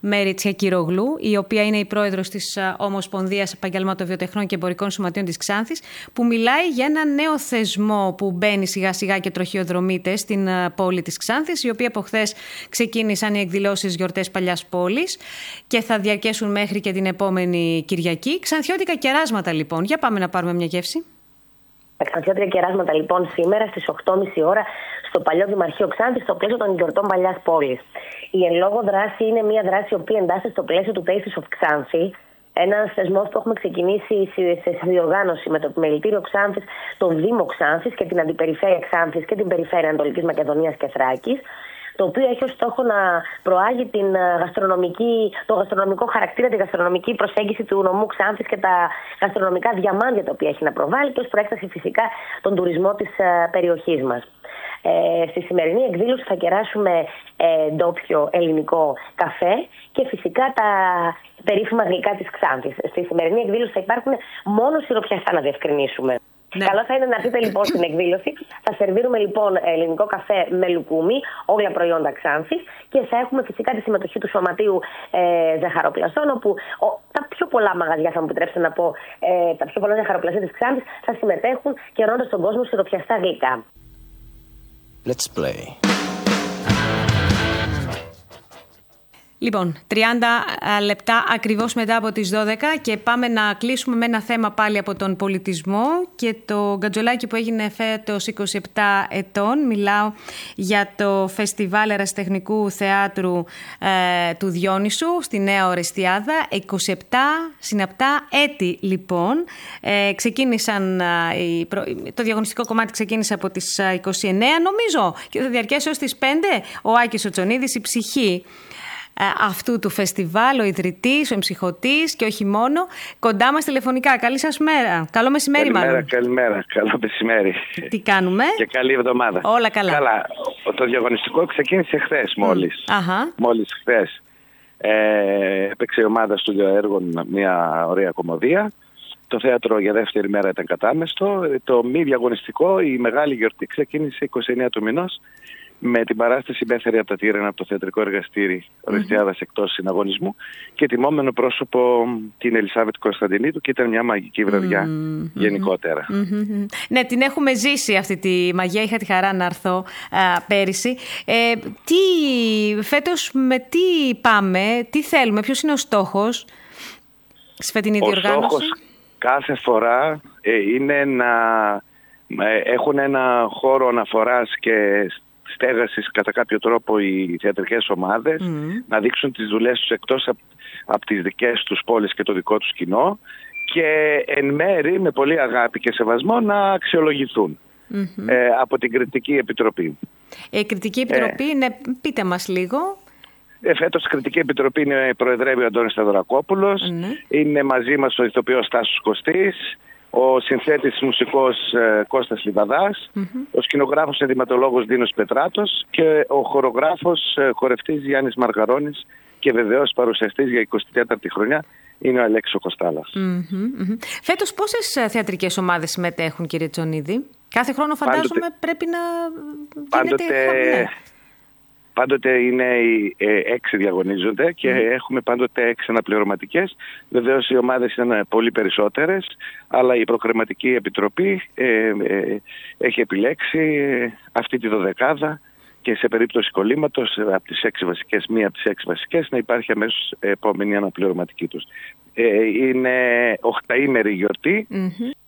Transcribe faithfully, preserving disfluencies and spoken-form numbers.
Μέρη Τσιακυρογλού, η οποία είναι η πρόεδρος της Ομοσπονδίας Επαγγελμάτων Βιοτεχνών και Εμπορικών Σωματείων της Ξάνθης, που μιλάει για ένα νέο θεσμό που μπαίνει σιγά σιγά και τροχιοδρομείται στην πόλη της Ξάνθης, η οποία από χθες ξεκίνησαν οι εκδηλώσεις Γιορτές Παλιάς Πόλης και θα διαρκέσουν μέχρι και την επόμενη Κυριακή. Ξανθιώτικα κεράσματα λοιπόν. Για πάμε να πάρουμε μια γεύση. Τα ξανθιώτικα κεράσματα λοιπόν σήμερα στις οκτώ και μισή ώρα στο Παλιό Δημαρχείο Ξάνθης, στο πλαίσιο των Γιορτών Παλιάς Πόλης. Η εν λόγω δράση είναι μια δράση η οποία εντάσσεται στο πλαίσιο του Taste of Ξάνθη. Ένας θεσμός που έχουμε ξεκινήσει σε συνδιοργάνωση με το Επιμελητήριο Ξάνθης, τον Δήμο Ξάνθης και την Αντιπεριφέρεια Ξάνθης και την Περιφέρεια Ανατολικής Μακεδονίας και Θράκης, το οποίο έχει ως στόχο να προάγει την γαστρονομική, το γαστρονομικό χαρακτήρα, τη γαστρονομική προσέγγιση του νομού Ξάνθης και τα γαστρονομικά διαμάντια τα οποία έχει να προβάλλει και ως προέκταση φυσικά τον τουρισμό της περιοχής μας. Ε, στη σημερινή εκδήλωση θα κεράσουμε ε, ντόπιο ελληνικό καφέ και φυσικά τα περίφημα γλυκά της Ξάνθης. Στη σημερινή εκδήλωση θα υπάρχουν μόνο σιροπιαστά, να διευκρινίσουμε. Ναι. Καλό θα είναι να πείτε λοιπόν στην εκδήλωση. Θα σερβίρουμε λοιπόν ελληνικό καφέ με λουκούμι, όλα προϊόντα Ξάνθης, και θα έχουμε φυσικά τη συμμετοχή του Σωματείου ε, Ζαχαροπλαστών, όπου ο, τα πιο πολλά μαγαζιά, θα μου επιτρέψετε να πω, ε, τα πιο πολλά ζαχαροπλαστές της Ξάνθης θα συμμετέχουν κερνώντας τον κόσμο σιροπιαστά γλυκά. Let's play. Λοιπόν, τριάντα λεπτά ακριβώς μετά από τις δώδεκα και πάμε να κλείσουμε με ένα θέμα πάλι από τον πολιτισμό και το γκατζολάκι που έγινε φέτος είκοσι επτά ετών. Μιλάω για το Φεστιβάλ Ερασιτεχνικού Θεάτρου ε, του Διόνυσου στη Νέα Ορεστιάδα. είκοσι επτά συναπτά έτη λοιπόν. Ε, ξεκίνησαν, ε, το διαγωνιστικό κομμάτι ξεκίνησε από τις είκοσι εννέα νομίζω και θα διαρκέσει ως τις πέντε. Ο Άκης ο Τσονίδης, η ψυχή αυτού του φεστιβάλ, ο ιδρυτής, ο εμψυχωτής και όχι μόνο, κοντά μας τηλεφωνικά. Καλή σας μέρα. Καλό μεσημέρι, καλημέρα, μάλλον. Καλημέρα, καλό μεσημέρι. Τι κάνουμε? Και καλή εβδομάδα. Όλα καλά. Καλά. Το διαγωνιστικό ξεκίνησε χθες μόλις. Mm. Αχα. Μόλις χθες. Ε, έπαιξε η ομάδα στο έργων μια ωραία κομμωδία. Το θέατρο για δεύτερη μέρα ήταν κατάμεστο. Το μη διαγωνιστικό, η μεγάλη γιορτή, ξεκίνησε είκοσι εννέα του μηνός με την παράσταση Μπέθερη από τα Τύρανα από το θεατρικό εργαστήρι Ορεστιάδας mm-hmm. εκτός συναγωνισμού και τιμόμενο πρόσωπο την Ελισάβετ Κωνσταντινίδου, και ήταν μια μαγική βραδιά mm-hmm. γενικότερα. Mm-hmm. Ναι, την έχουμε ζήσει αυτή τη μαγεία, είχα τη χαρά να έρθω α, πέρυσι. Ε, τι, φέτος με τι πάμε, τι θέλουμε, ποιος είναι ο στόχος στη φετινή ο διοργάνωση? Ο στόχος κάθε φορά ε, είναι να ε, έχουν ένα χώρο αναφοράς και στέγασης κατά κάποιο τρόπο οι θεατρικές ομάδες, mm. να δείξουν τις δουλειές τους εκτός από, από τις δικές τους πόλεις και το δικό τους κοινό, και εν μέρη με πολύ αγάπη και σεβασμό να αξιολογηθούν mm-hmm. ε, από την Κριτική Επιτροπή. Η ε, Κριτική Επιτροπή, ε, ναι, πείτε μας λίγο. Ε, φέτος η Κριτική Επιτροπή είναι προεδρεύει ο Αντώνης Θεοδωρακόπουλος, mm-hmm. είναι μαζί μας ο ηθοποιός Τάσος Κωστής, ο συνθέτης μουσικός ε, Κώστας Λιβαδάς, mm-hmm. ο σκηνογράφος ενδυματολόγος Δίνος Πετράτος και ο χορογράφος ε, χορευτής Γιάννης Μαργαρώνης, και βεβαίως παρουσιαστής για εικοστή τέταρτη χρονιά είναι ο Αλέξης Κοστάλας. Mm-hmm, mm-hmm. Φέτος πόσες θεατρικές ομάδες συμμετέχουν, κύριε Τσονίδη? Κάθε χρόνο φαντάζομαι πάντοτε, πρέπει να πάντοτε, γίνεται... Πάντοτε είναι οι ε, έξι διαγωνίζονται και mm. έχουμε πάντοτε έξι αναπληρωματικές. Βεβαίως οι ομάδες είναι πολύ περισσότερες, αλλά η Προκριματική Επιτροπή ε, ε, έχει επιλέξει ε, αυτή τη δωδεκάδα, και σε περίπτωση κολλήματος από τις έξι βασικές, μία από τις έξι βασικές, να υπάρχει αμέσως επόμενη αναπληρωματική τους. Ε, είναι οχταήμερη γιορτή. Mm-hmm.